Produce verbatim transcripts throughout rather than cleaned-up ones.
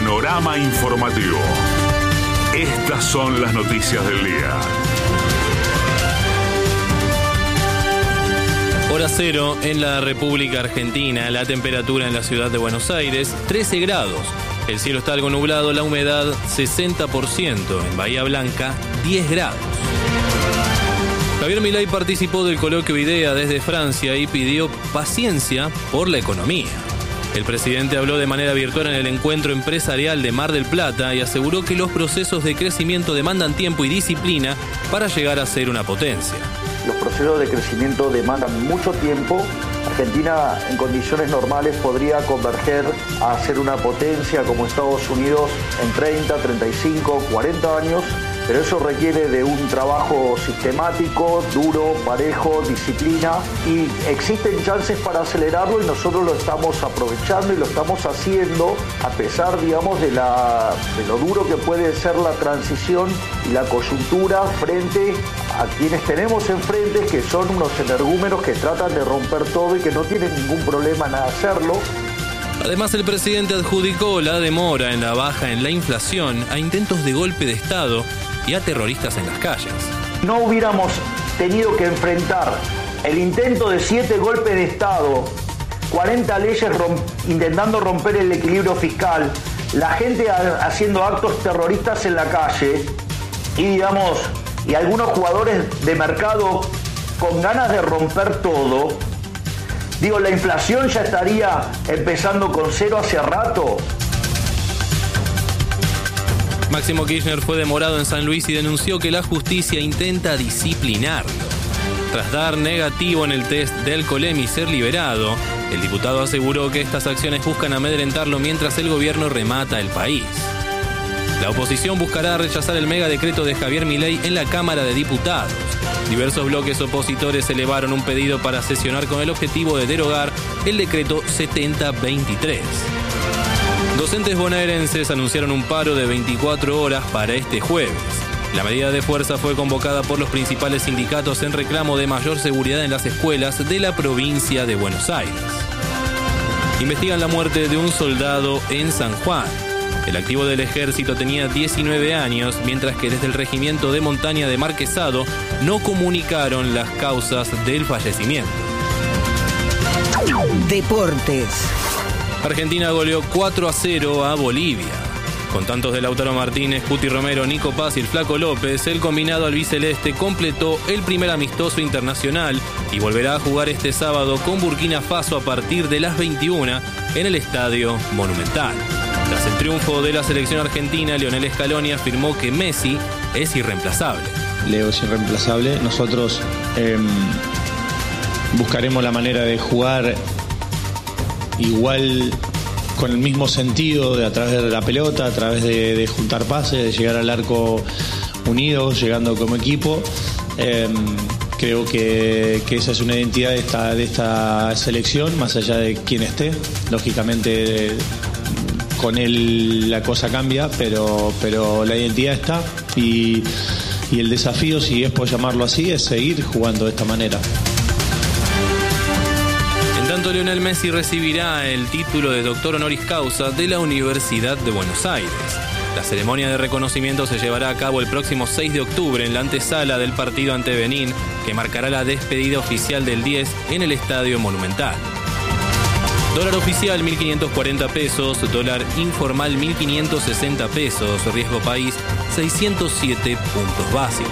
Panorama informativo. Estas son las noticias del día. Hora cero en la República Argentina. La temperatura en la ciudad de Buenos Aires, trece grados. El cielo está algo nublado, la humedad sesenta por ciento. En Bahía Blanca, diez grados. Javier Milei participó del coloquio IDEA desde Francia y pidió paciencia por la economía. El presidente habló de manera virtual en el encuentro empresarial de Mar del Plata y aseguró que los procesos de crecimiento demandan tiempo y disciplina para llegar a ser una potencia. Los procesos de crecimiento demandan mucho tiempo. Argentina en condiciones normales podría converger a ser una potencia como Estados Unidos en treinta, treinta y cinco, cuarenta años, pero eso requiere de un trabajo sistemático, duro, parejo, disciplina, y existen chances para acelerarlo y nosotros lo estamos aprovechando y lo estamos haciendo a pesar, digamos, de, la, de lo duro que puede ser la transición y la coyuntura frente a quienes tenemos enfrente, que son unos energúmenos que tratan de romper todo y que no tienen ningún problema en hacerlo. Además, el presidente adjudicó la demora en la baja en la inflación a intentos de golpe de Estado y a terroristas en las calles. No hubiéramos tenido que enfrentar el intento de siete golpes de Estado, cuarenta leyes romp- intentando romper el equilibrio fiscal, la gente a- haciendo actos terroristas en la calle y, digamos, y algunos jugadores de mercado con ganas de romper todo. Digo, la inflación ya estaría empezando con cero hace rato. Máximo Kirchner fue demorado en San Luis y denunció que la justicia intenta disciplinarlo. Tras dar negativo en el test del Colem y ser liberado, el diputado aseguró que estas acciones buscan amedrentarlo mientras el gobierno remata el país. La oposición buscará rechazar el megadecreto de Javier Milei en la Cámara de Diputados. Diversos bloques opositores elevaron un pedido para sesionar con el objetivo de derogar el decreto setenta veintitrés. Docentes bonaerenses anunciaron un paro de veinticuatro horas para este jueves. La medida de fuerza fue convocada por los principales sindicatos en reclamo de mayor seguridad en las escuelas de la provincia de Buenos Aires. Investigan la muerte de un soldado en San Juan. El activo del ejército tenía diecinueve años, mientras que desde el regimiento de montaña de Marquesado no comunicaron las causas del fallecimiento. Deportes. Argentina goleó cuatro a cero a Bolivia. Con tantos de Lautaro Martínez, Cuti Romero, Nico Paz y el Flaco López, el combinado albiceleste completó el primer amistoso internacional y volverá a jugar este sábado con Burkina Faso a partir de las veintiuna en el Estadio Monumental. Tras el triunfo de la selección argentina, Lionel Scaloni afirmó que Messi es irreemplazable. Leo es irreemplazable. Nosotros eh, buscaremos la manera de jugar igual, con el mismo sentido, de a través de la pelota, a través de, de juntar pases, de llegar al arco unidos, llegando como equipo. Eh, creo que, que esa es una identidad de esta, de esta selección, más allá de quién esté. Lógicamente, con él la cosa cambia, pero, pero la identidad está y, y el desafío, si es por llamarlo así, es seguir jugando de esta manera. En tanto, Lionel Messi recibirá el título de doctor honoris causa de la Universidad de Buenos Aires. La ceremonia de reconocimiento se llevará a cabo el próximo seis de octubre en la antesala del partido ante Benín, que marcará la despedida oficial del diez en el Estadio Monumental. Dólar oficial mil quinientos cuarenta pesos, dólar informal mil quinientos sesenta pesos, riesgo país seiscientos siete puntos básicos.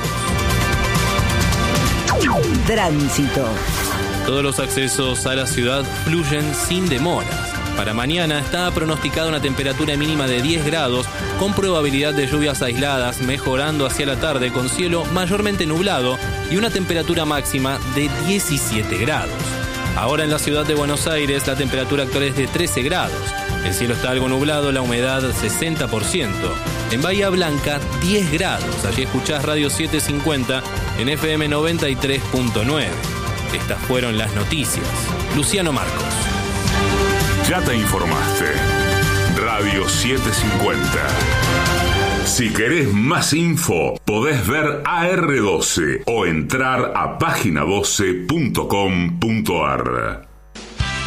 Tránsito. Todos los accesos a la ciudad fluyen sin demoras. Para mañana está pronosticada una temperatura mínima de diez grados con probabilidad de lluvias aisladas, mejorando hacia la tarde con cielo mayormente nublado y una temperatura máxima de diecisiete grados. Ahora en la ciudad de Buenos Aires la temperatura actual es de trece grados. El cielo está algo nublado, la humedad sesenta por ciento. En Bahía Blanca diez grados. Allí escuchás Radio setecientos cincuenta en F M noventa y tres punto nueve. Estas fueron las noticias. Luciano Marcos. Ya te informaste. Radio setecientos cincuenta. Si querés más info, podés ver A R doce o entrar a página doce punto com punto ar.